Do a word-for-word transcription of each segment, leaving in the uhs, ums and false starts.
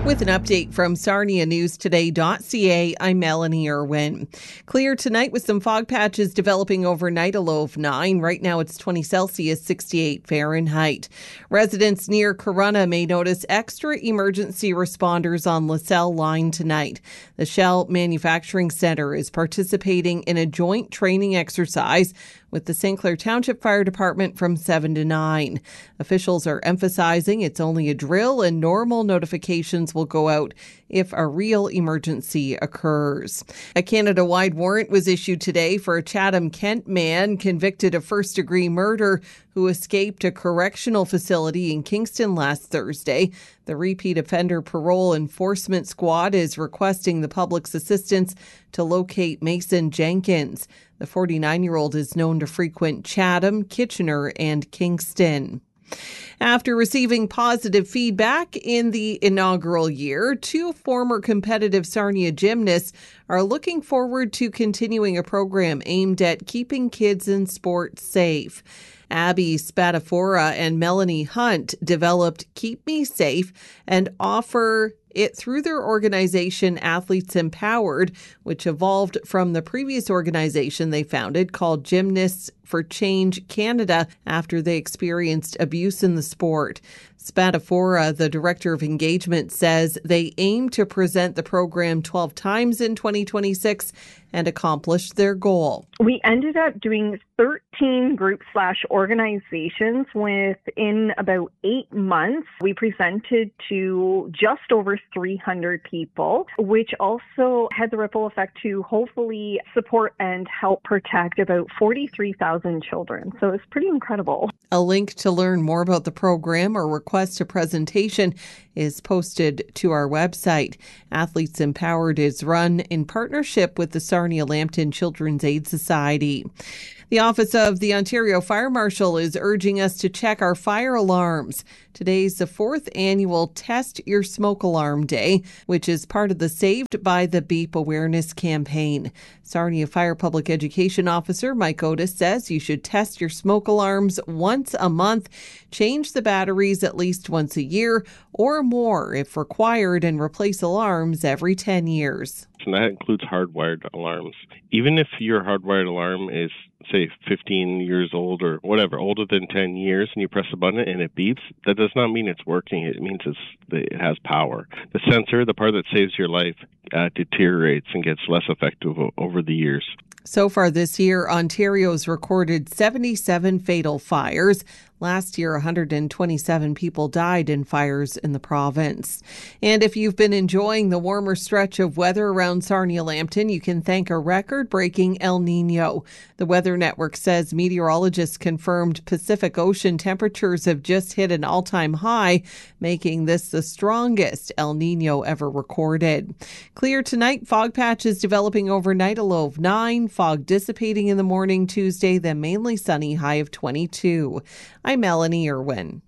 With an update from Sarnia News Today dot C A, I'm Melanie Irwin. Clear tonight with some fog patches developing overnight, a low of nine. Right now it's twenty Celsius, sixty-eight Fahrenheit. Residents near Corunna may notice extra emergency responders on LaSalle Line tonight. The Shell Manufacturing Centre is participating in a joint training exercise with the Saint Clair Township Fire Department from seven to nine. Officials are emphasizing it's only a drill and normal notifications will go out if a real emergency occurs. A Canada-wide warrant was issued today for a Chatham-Kent man convicted of first-degree murder who escaped a correctional facility in Kingston last Thursday. The repeat offender parole enforcement squad is requesting the public's assistance to locate Mason Jenkins. The forty-nine-year-old is known to frequent Chatham, Kitchener, and Kingston. After receiving positive feedback in the inaugural year, two former competitive Sarnia gymnasts are looking forward to continuing a program aimed at keeping kids in sport safe. Abby Spadafora and Melanie Hunt developed Keep Me Safe and offer it through their organization Athletes Empowered, which evolved from the previous organization they founded called Gymnasts for Change Canada after they experienced abuse in the sport. Spadafora, the director of engagement, says they aim to present the program twelve times in twenty twenty-six and accomplish their goal. We ended up doing thirteen group slash organizations within about eight months. We presented to just over three hundred people, which also had the ripple effect to hopefully support and help protect about forty-three thousand children. So it's pretty incredible. A link to learn more about the program or request a presentation is posted to our website. Athletes Empowered is run in partnership with the Sarnia Lambton Children's Aid Society. The Office of the Ontario Fire Marshal is urging us to check our fire alarms. Today's the fourth annual Test Your Smoke Alarm Day, which is part of the Saved by the Beep awareness campaign. Sarnia Fire Public Education Officer Mike Otis says you should test your smoke alarms once a month, change the batteries at least once a year or more if required, and replace alarms every ten years. And that includes hardwired alarms. Even if your hardwired alarm is, say, fifteen years old or whatever, older than ten years, and you press a button and it beeps, that does not mean it's working. It means it's, it has power. The sensor, the part that saves your life, uh, deteriorates and gets less effective over the years. So far this year, Ontario's recorded seventy-seven fatal fires. Last year, one hundred twenty-seven people died in fires in the province. And if you've been enjoying the warmer stretch of weather around Sarnia-Lambton, you can thank a record-breaking El Nino. The Weather Network says meteorologists confirmed Pacific Ocean temperatures have just hit an all-time high, making this the strongest El Nino ever recorded. Clear tonight, fog patches developing overnight, a low of nine. Fog dissipating in the morning Tuesday, then mainly sunny, high of twenty-two. I'm Melanie Irwin.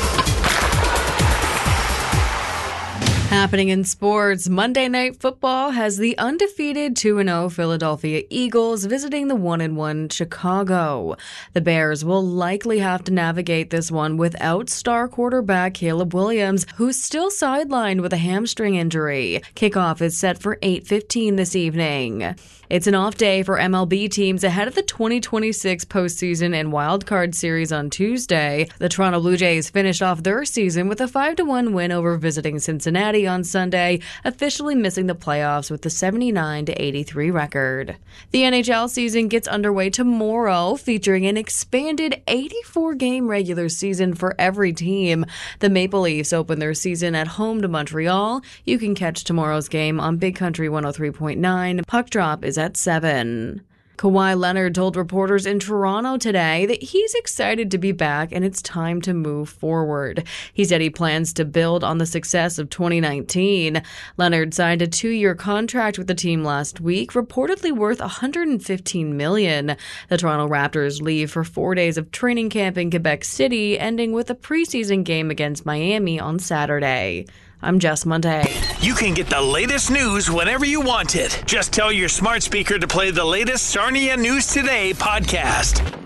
Happening in sports, Monday Night Football has the undefeated two and oh Philadelphia Eagles visiting the one and one Chicago. The Bears will likely have to navigate this one without star quarterback Caleb Williams, who's still sidelined with a hamstring injury. Kickoff is set for eight fifteen this evening. It's an off day for M L B teams ahead of the twenty twenty-six postseason and wildcard series on Tuesday. The Toronto Blue Jays finished off their season with a five to one win over visiting Cincinnati on Sunday, officially missing the playoffs with the seventy-nine to eighty-three record. The N H L season gets underway tomorrow, featuring an expanded eighty-four game regular season for every team. The Maple Leafs open their season at home to Montreal. You can catch tomorrow's game on Big Country one oh three point nine. Puck drop is at seven. Kawhi Leonard told reporters in Toronto today that he's excited to be back and it's time to move forward. He said he plans to build on the success of twenty nineteen. Leonard signed a two-year contract with the team last week, reportedly worth one hundred fifteen million dollars. The Toronto Raptors leave for four days of training camp in Quebec City, ending with a preseason game against Miami on Saturday. I'm Jess Monday. You can get the latest news whenever you want it. Just tell your smart speaker to play the latest Sarnia News Today podcast.